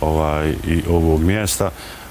i ovog mjesta,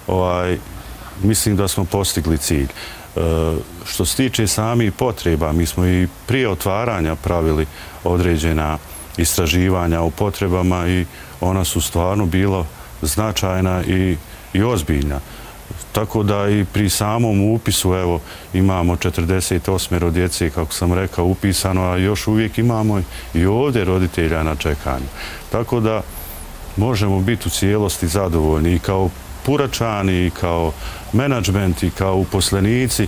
mislim da smo postigli cilj. Što se tiče samih potreba, mi smo i prije otvaranja pravili određena istraživanja o potrebama i ona su stvarno bila značajna i ozbiljna. Tako da i pri samom upisu, evo, imamo 48 djece, kako sam rekao, upisano, a još uvijek imamo i ovdje roditelja na čekanju. Tako da možemo biti u cijelosti zadovoljni i kao Puračani, i kao menadžment, i kao uposlenici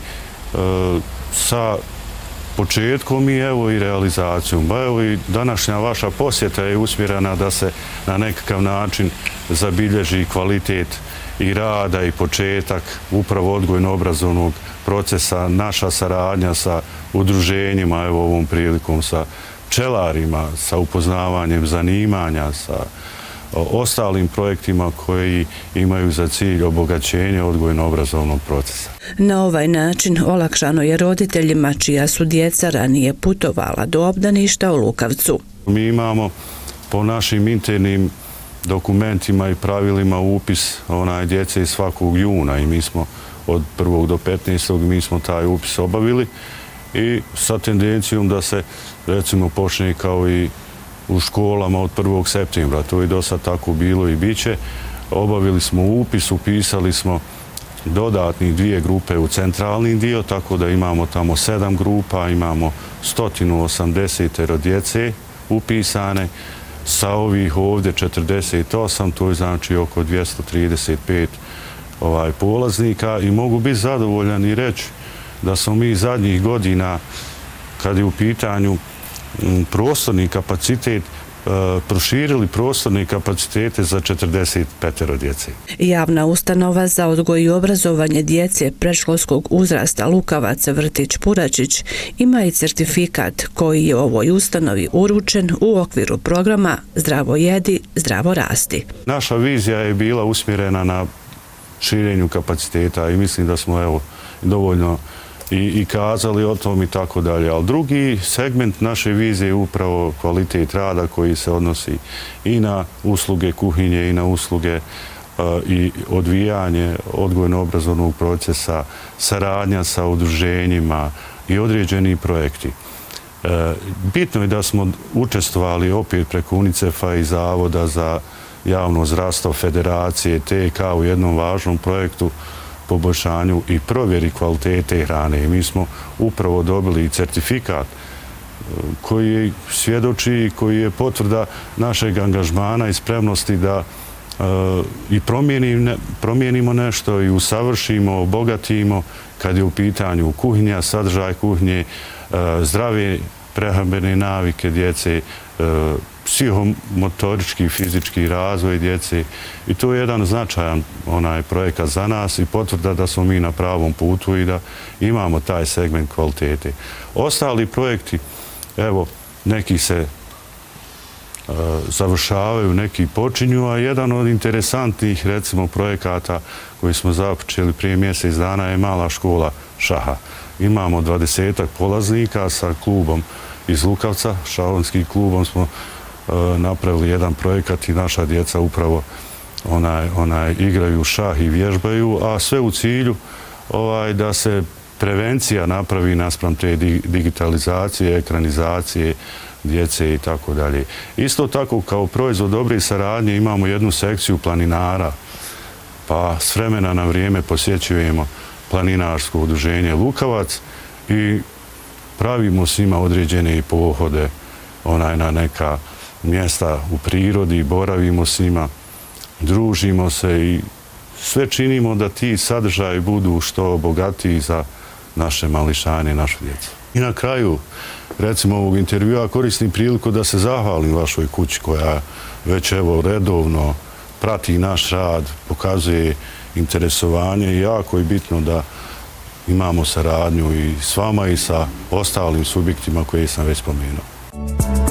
sa početkom i evo i realizacijom. Evo i današnja vaša posjeta je usmjerena da se na nekakav način zabilježi kvalitet i rada i početak upravo odgojno-obrazovnog procesa, naša saradnja sa udruženjima, evo ovom prilikom sa pčelarima, sa upoznavanjem zanimanja, sa ostalim projektima koji imaju za cilj obogaćenje odgojno-obrazovnog procesa. Na ovaj način olakšano je roditeljima čija su djeca ranije putovala do obdaništa u Lukavcu. Mi imamo po našim internim dokumentima i pravilima upis djece svakog juna i mi smo od 1. do 15. mi smo taj upis obavili i sa tendencijom da se recimo počne kao i u školama od 1. septembra. To je do sad tako bilo i bit će. Obavili smo upis, upisali smo dodatnih 2 grupe u centralni dio, tako da imamo tamo 7 grupa, imamo 180 djece upisane. Sa ovih ovdje 48, to je znači oko 235 polaznika i mogu biti zadovoljan i reći da smo mi zadnjih godina, kad je u pitanju prostorni kapacitet, proširili prostorne kapacitete za 45 djece. Javna ustanova za odgoj i obrazovanje djece predškolskog uzrasta Lukavac vrtić Puračić ima i certifikat koji je ovoj ustanovi uručen u okviru programa Zdravo jedi, zdravo rasti. Naša vizija je bila usmjerena na širenju kapaciteta i mislim da smo evo dovoljno i kazali o tom i tako dalje. Ali drugi segment naše vizije je upravo kvalitet rada koji se odnosi i na usluge kuhinje i na usluge i odvijanje odgojno-obrazovnog procesa, saradnja sa udruženjima i određeni projekti. Bitno je da smo učestvovali opet preko UNICEF-a i Zavoda za javno zdravstvo Federacije TK u jednom važnom projektu poboljšanju i provjeri kvalitete hrane. Mi smo upravo dobili certifikat koji svjedoči, koji je potvrda našeg angažmana i spremnosti da i promijenimo nešto i usavršimo, obogatimo kad je u pitanju kuhinja, sadržaj kuhinje, zdrave prehrambene navike djece, psihomotorički i fizički razvoj djece i to je jedan značajan projekat za nas i potvrda da smo mi na pravom putu i da imamo taj segment kvalitete. Ostali projekti, evo, neki se završavaju, neki počinju, a jedan od interesantnih, recimo, projekata koji smo započeli prije mjesec dana je mala škola šaha. Imamo 20 polaznika sa klubom iz Lukavca, šahovskim klubom smo napravili jedan projekat i naša djeca upravo igraju šah i vježbaju, a sve u cilju da se prevencija napravi naspram te digitalizacije, ekranizacije djece i tako dalje. Isto tako kao proizvod dobre saradnje imamo jednu sekciju planinara, pa s vremena na vrijeme posjećujemo planinarsko udruženje Lukavac i pravimo s njima određene pohode na neka mjesta u prirodi, boravimo s njima, družimo se i sve činimo da ti sadržaji budu što bogatiji za naše mališane i našu djecu. I na kraju, recimo, ovog intervjua koristim priliku da se zahvalim vašoj kući koja već evo redovno prati naš rad, pokazuje interesovanje i jako je bitno da imamo saradnju i s vama i sa ostalim subjektima koje sam već spomenuo.